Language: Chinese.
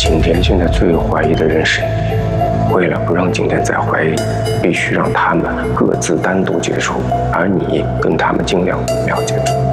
景甜现在最怀疑的人是你，为了不让景甜再怀疑，必须让他们各自单独接触，而你跟他们尽量不要接触。